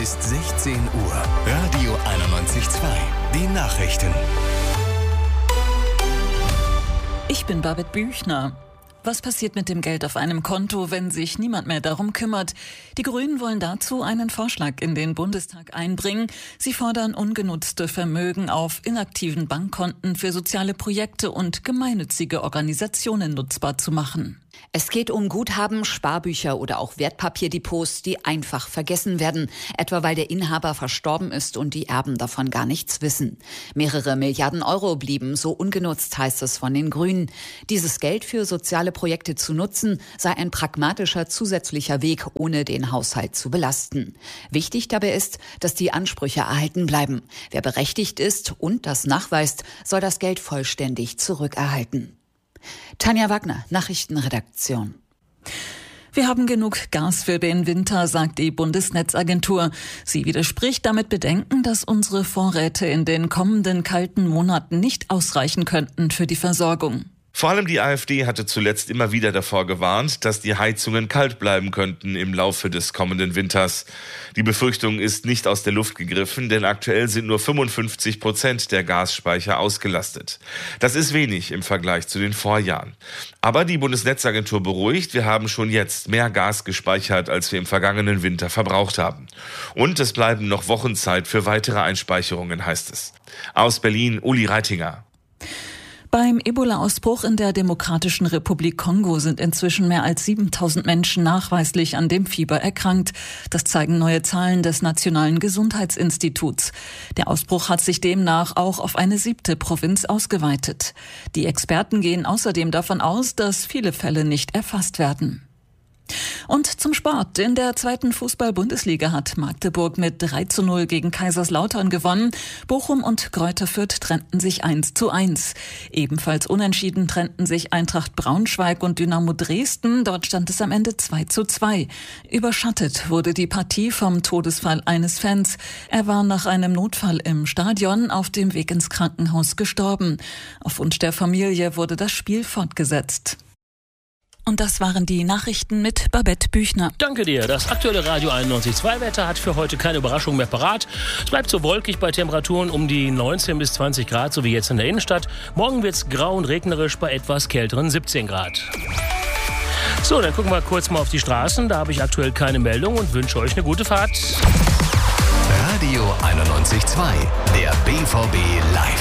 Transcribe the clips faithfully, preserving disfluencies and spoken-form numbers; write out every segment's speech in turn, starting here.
ist sechzehn Uhr. Radio einundneunzig Komma zwei. Die Nachrichten. Ich bin Babette Büchner. Was passiert mit dem Geld auf einem Konto, wenn sich niemand mehr darum kümmert? Die Grünen wollen dazu einen Vorschlag in den Bundestag einbringen. Sie fordern, ungenutzte Vermögen auf inaktiven Bankkonten für soziale Projekte und gemeinnützige Organisationen nutzbar zu machen. Es geht um Guthaben, Sparbücher oder auch Wertpapierdepots, die einfach vergessen werden, etwa weil der Inhaber verstorben ist und die Erben davon gar nichts wissen. Mehrere Milliarden Euro blieben so ungenutzt, heißt es von den Grünen. Dieses Geld für soziale Projekte zu nutzen, sei ein pragmatischer zusätzlicher Weg, ohne den Haushalt zu belasten. Wichtig dabei ist, dass die Ansprüche erhalten bleiben. Wer berechtigt ist und das nachweist, soll das Geld vollständig zurückerhalten. Tanja Wagner, Nachrichtenredaktion. Wir haben genug Gas für den Winter, sagt die Bundesnetzagentur. Sie widerspricht damit Bedenken, dass unsere Vorräte in den kommenden kalten Monaten nicht ausreichen könnten für die Versorgung. Vor allem die AfD hatte zuletzt immer wieder davor gewarnt, dass die Heizungen kalt bleiben könnten im Laufe des kommenden Winters. Die Befürchtung ist nicht aus der Luft gegriffen, denn aktuell sind nur fünfundfünfzig Prozent der Gasspeicher ausgelastet. Das ist wenig im Vergleich zu den Vorjahren. Aber die Bundesnetzagentur beruhigt, wir haben schon jetzt mehr Gas gespeichert, als wir im vergangenen Winter verbraucht haben. Und es bleiben noch Wochen Zeit für weitere Einspeicherungen, heißt es. Aus Berlin, Uli Reitinger. Beim Ebola-Ausbruch in der Demokratischen Republik Kongo sind inzwischen mehr als siebentausend Menschen nachweislich an dem Fieber erkrankt. Das zeigen neue Zahlen des Nationalen Gesundheitsinstituts. Der Ausbruch hat sich demnach auch auf eine siebte Provinz ausgeweitet. Die Experten gehen außerdem davon aus, dass viele Fälle nicht erfasst werden. Und zum Sport. In der zweiten Fußball-Bundesliga hat Magdeburg mit drei zu null gegen Kaiserslautern gewonnen. Bochum und Greuther Fürth trennten sich eins zu eins. Ebenfalls unentschieden trennten sich Eintracht Braunschweig und Dynamo Dresden. Dort stand es am Ende zwei zu zwei. Überschattet wurde die Partie vom Todesfall eines Fans. Er war nach einem Notfall im Stadion auf dem Weg ins Krankenhaus gestorben. Auf Wunsch der Familie wurde das Spiel fortgesetzt. Und das waren die Nachrichten mit Babette Büchner. Danke dir. Das aktuelle Radio einundneunzig Komma zwei Wetter hat für heute keine Überraschung mehr parat. Es bleibt so wolkig bei Temperaturen um die neunzehn bis zwanzig Grad, so wie jetzt in der Innenstadt. Morgen wird es grau und regnerisch bei etwas kälteren siebzehn Grad. So, dann gucken wir kurz mal auf die Straßen. Da habe ich aktuell keine Meldung und wünsche euch eine gute Fahrt. Radio einundneunzig Komma zwei, der B V B live.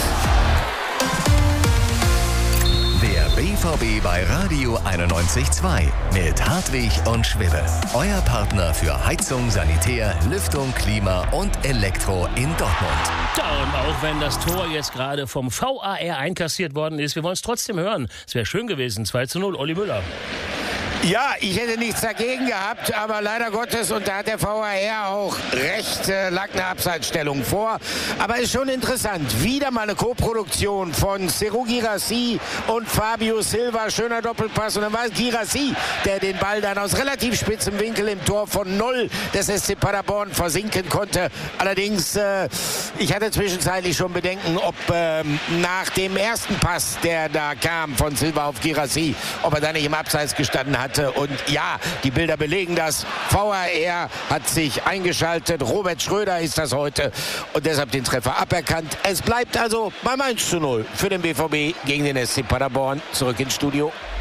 Der B V B bei Radio einundneunzig Komma zwei mit Hartwig und Schwibbe. Euer Partner für Heizung, Sanitär, Lüftung, Klima und Elektro in Dortmund. Ja, und auch wenn das Tor jetzt gerade vom V A R einkassiert worden ist, wir wollen es trotzdem hören. Es wäre schön gewesen. zwei zu null, Olli Müller. Ja, ich hätte nichts dagegen gehabt, aber leider Gottes, und da hat der V A R auch recht, äh, lag eine Abseitsstellung vor. Aber ist schon interessant, wieder mal eine Koproduktion von Serhou Guirassy und Fabio Silva, schöner Doppelpass. Und dann war es Guirassy, der den Ball dann aus relativ spitzem Winkel im Tor von null des S C Paderborn versinken konnte. Allerdings, äh, ich hatte zwischenzeitlich schon Bedenken, ob ähm, nach dem ersten Pass, der da kam von Silva auf Guirassy, ob er da nicht im Abseits gestanden hat. Und ja, die Bilder belegen das. V A R hat sich eingeschaltet. Robert Schröder ist das heute und deshalb den Treffer aberkannt. Es bleibt also beim eins zu null für den B V B gegen den S C Paderborn. Zurück ins Studio.